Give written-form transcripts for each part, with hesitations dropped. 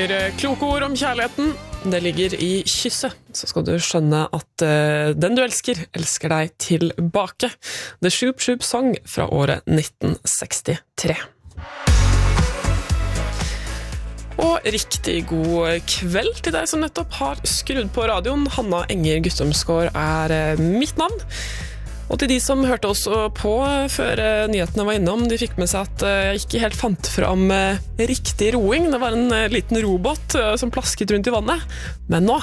hører kloke ord om kjærligheten. Det ligger i kysset, så skal du skjønne at den du elsker deg tilbake. The Shoop Shoop Song fra året 1963. Og riktig god kveld til deg som nettopp har skrudd på radioen. Hanna Enger Guttormsgaard mitt navn. Og til de som hørte oss på før nyhetene var innom, de fikk med seg at jeg ikke helt fant fram riktig roing. Det var en liten robot som plasket rundt i vannet. Men nå...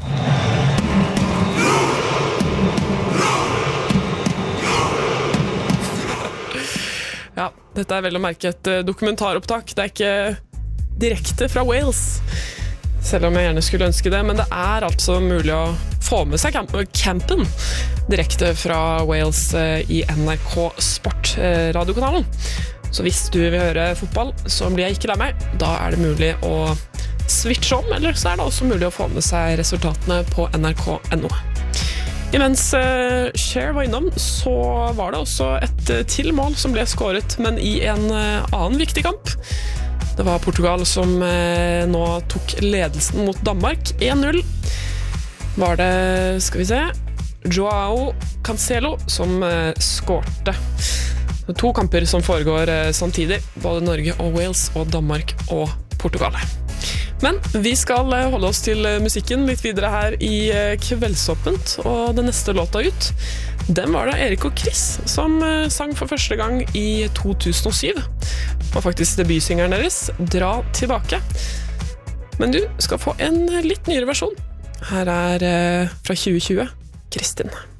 Ja, dette vel å merke et dokumentaropptak. Det ikke direkte fra Wales, selv om jeg gjerne skulle ønske det, men det altså mulig å få med seg campen direkte fra Wales i NRK Sport radiokanalen. Så hvis du vil høre fotball, så blir jeg ikke lei meg. Da det mulig å switche om, eller så det også mulig å få med seg resultatene på nrk.no. Imens Cher var innom, så var det også et til mål som ble skåret, men i en annen viktig kamp. Det var Portugal som nå tok ledelsen mot Danmark 1-0. Var det, skal vi se, Joao Cancelo som skårte. To kamper som foregår samtidig, både Norge og Wales og Danmark og Portugal. Men vi skal holde oss til musikken litt videre her i Kveldsåpent, og den neste låta ut, den var det Erik og Chris som sang for første gang i 2007. Det var faktisk debutsingeren deres, Dra tilbake. Men du skal få en litt nyere versjon. Her fra 2020, Kristin.